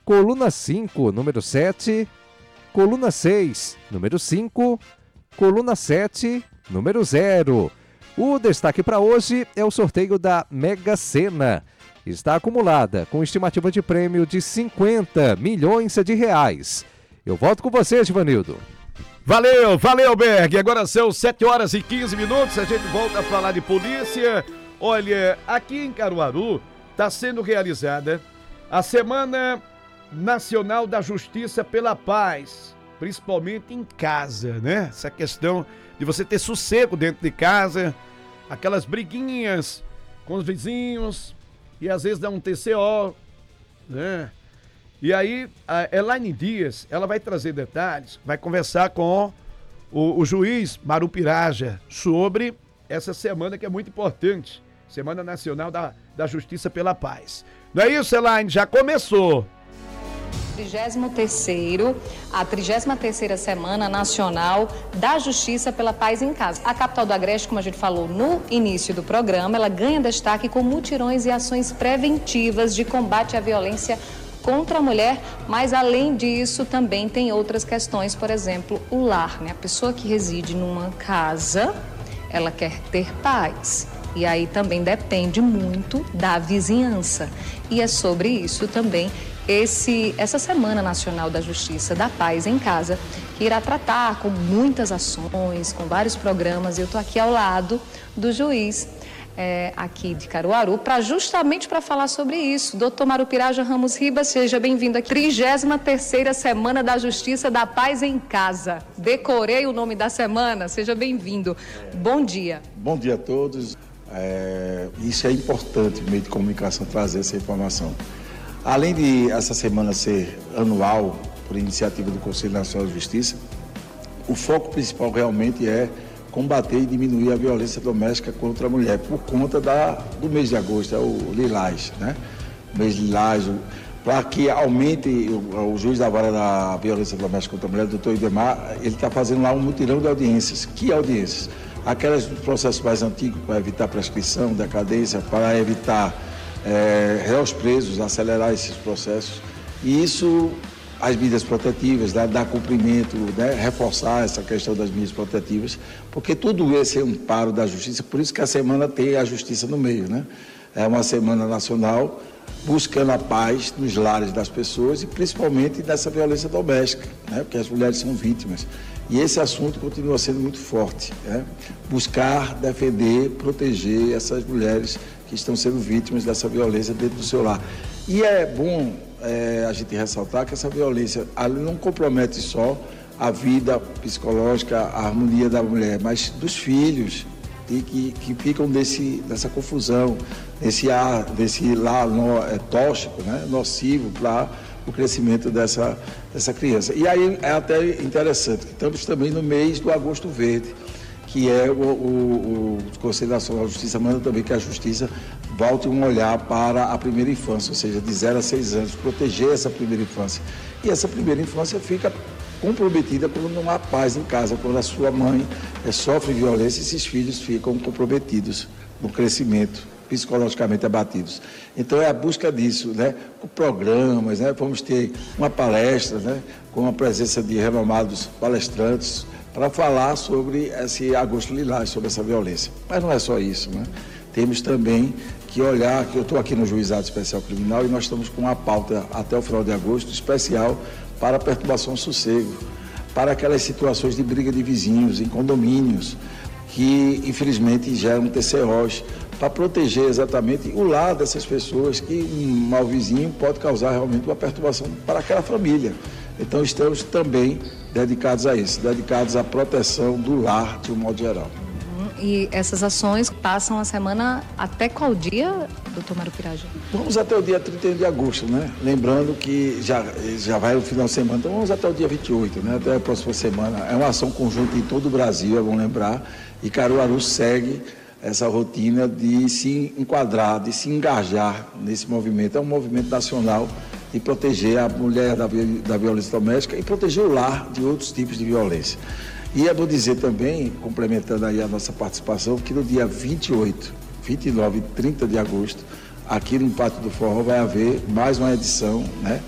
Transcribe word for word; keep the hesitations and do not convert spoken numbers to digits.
coluna cinco, número sete, coluna seis, número cinco, coluna sete, número zero. O destaque para hoje é o sorteio da Mega Sena. Está acumulada com estimativa de prêmio de cinquenta milhões de reais. Eu volto com você, Givanildo. Valeu, valeu, Berg. Agora são sete horas e quinze minutos, a gente volta a falar de polícia. Olha, aqui em Caruaru está sendo realizada a Semana Nacional da Justiça pela Paz, principalmente em casa, né? Essa questão de você ter sossego dentro de casa, aquelas briguinhas com os vizinhos e às vezes dá um T C O, né? E aí, a Elaine Dias, ela vai trazer detalhes, vai conversar com o, o juiz Marupiraja sobre essa semana que é muito importante, Semana Nacional da, da Justiça pela Paz. Não é isso, Elaine? Já começou. trigésimo terceiro, a trigésima terceira Semana Nacional da Justiça pela Paz em Casa. A capital do Agreste, como a gente falou no início do programa, ela ganha destaque com mutirões e ações preventivas de combate à violência contra a mulher, mas além disso também tem outras questões, por exemplo, o lar, né? A pessoa que reside numa casa, ela quer ter paz. E aí também depende muito da vizinhança. E é sobre isso também esse, essa Semana Nacional da Justiça da Paz em Casa, que irá tratar com muitas ações, com vários programas. Eu estou aqui ao lado do juiz é, aqui de Caruaru, pra, justamente para falar sobre isso. doutor Marupiraja Ramos Ribas, seja bem-vindo aqui. trigésima terceira Semana da Justiça da Paz em Casa. Decorei o nome da semana, seja bem-vindo. Bom dia. Bom dia a todos. É, isso é importante, o meio de comunicação trazer essa informação. Além de essa semana ser anual, por iniciativa do Conselho Nacional de Justiça, o foco principal realmente é combater e diminuir a violência doméstica contra a mulher, por conta da, do mês de agosto, é o Lilás, né? O mês Lilás, para que aumente o, o juiz da vara da violência doméstica contra a mulher, o doutor Idemar, ele está fazendo lá um mutirão de audiências. Que audiências? Aquelas dos processos mais antigos, para evitar prescrição, decadência, para evitar é, réus presos, acelerar esses processos. E isso, as medidas protetivas, dar, dar cumprimento, né, reforçar essa questão das medidas protetivas, porque tudo esse é um amparo da justiça, por isso que a semana tem a justiça no meio, né? É uma semana nacional buscando a paz nos lares das pessoas e principalmente nessa violência doméstica, né? Porque as mulheres são vítimas. E esse assunto continua sendo muito forte, né? Buscar, defender, proteger essas mulheres que estão sendo vítimas dessa violência dentro do seu lar. E é bom é, a gente ressaltar que essa violência não compromete só a vida psicológica, a harmonia da mulher, mas dos filhos, e que, que ficam desse, dessa confusão, desse ar, desse lar no, é, tóxico, né? Nocivo para o crescimento dessa, dessa criança. E aí é até interessante que estamos também no mês do Agosto Verde, que é o, o, o Conselho Nacional de Justiça manda também que a Justiça volte um olhar para a primeira infância, ou seja, de zero a seis anos, proteger essa primeira infância. E essa primeira infância fica comprometida quando não há paz em casa, quando a sua mãe é, sofre violência e esses filhos ficam comprometidos no crescimento, psicologicamente abatidos. Então é a busca disso, né? Com programas, né? Vamos ter uma palestra, né? Com a presença de renomados palestrantes para falar sobre esse Agosto Lilás, sobre essa violência. Mas não é só isso, né? Temos também que olhar, que eu estou aqui no Juizado Especial Criminal e nós estamos com uma pauta até o final de agosto especial para a perturbação do sossego, para aquelas situações de briga de vizinhos em condomínios, que infelizmente geram T C Os, para proteger exatamente o lar dessas pessoas, que um mau vizinho pode causar realmente uma perturbação para aquela família. Então estamos também dedicados a isso, dedicados à proteção do lar de um modo geral. E essas ações passam a semana até qual dia, doutor Marupiraja? Vamos até o dia trinta e um de agosto, né? Lembrando que já, já vai o final de semana, então vamos até o dia vinte e oito, né? Até a próxima semana. É uma ação conjunta em todo o Brasil, é bom lembrar, e Caruaru segue essa rotina de se enquadrar, de se engajar nesse movimento. É um movimento nacional de proteger a mulher da, da violência doméstica e proteger o lar de outros tipos de violência. E é bom dizer também, complementando aí a nossa participação, que no dia vinte e oito, vinte e nove e trinta de agosto, aqui no Pátio do Forró vai haver mais uma edição, né,